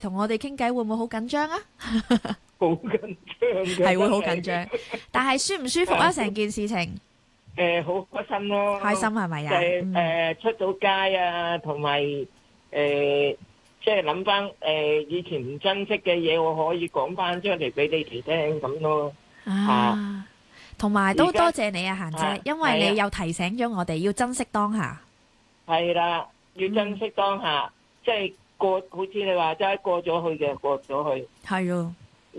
同我哋傾偈，會唔會好緊張啊？ 好緊張嘅， 係會好緊張，但係舒唔舒服啊？成件事情好開心咯， 開心係咪就啊？ 係出到街啊，同埋即係諗翻以前唔珍惜嘅嘢，我可以講翻出嚟俾你哋聽咁咯。 啊，同埋都而家多謝你啊，嫻姐，因為你又提醒咗我哋要珍惜當下。 係啦，要珍惜當下，即係好似你話齋過咗去嘅過咗去， 係啊，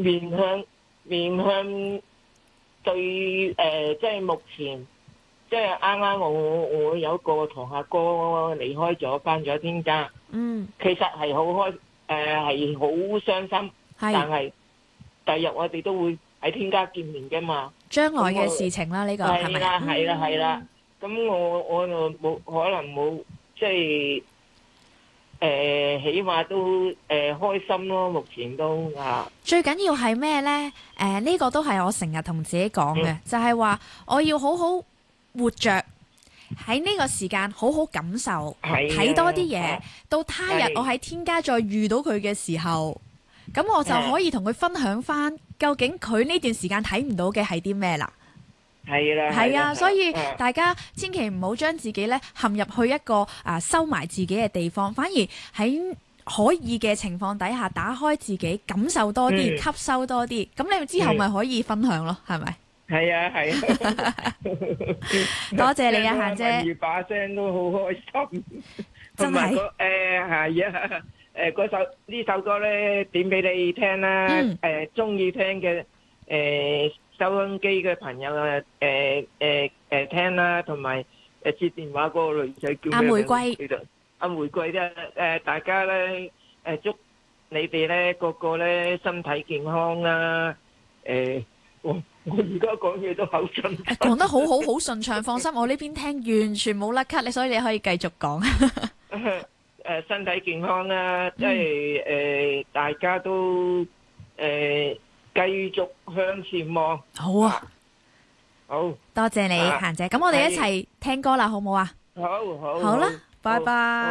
面向對即係目前，即係啱啱我有一個同學哥離開咗，返咗天家。其實係好係好傷心，但係第日我哋都會喺天家見面㗎嘛。 將來嘅事情啦，呢個係咪？ 係啦。咁我就冇可能冇即係起碼都開心咯。目前都最緊要係咩呢？呢個都係我成日同自己講嘅，就係話我要好好活着。喺呢個時間好好感受，睇多啲嘢，到他日我喺天家再遇到佢嘅時候，咁我就可以同佢分享翻，究竟佢呢段時間睇唔到嘅係啲咩啦？係啊，所以大家千祈唔好將自己呢陷入去一個收埋自己嘅地方，反而喺可以嘅情況底下，打開自己，感受多啲，吸收多啲，咁你之後咪可以分享咯，係咪？係啊， 多謝你啊，嫻姐。 而把聲都好開心， 真係係啊，呢首歌咧點俾你聽啦，中意聽嘅收音機嘅朋友聽啦，同埋接電話嗰個女仔叫咩名？ 阿玫瑰， 阿玫瑰咧大家咧祝你哋咧個個咧身體健康啦，我而家講嘢都好順， 講得好順暢，放心，我呢邊聽完全冇甩咳，所以你可以繼續講。 身體健康啦，即係大家都繼續向前望。 好啊，好多謝你，嫻姐。咁我哋一齊聽歌啦，好唔好啊？ 好啦，拜拜。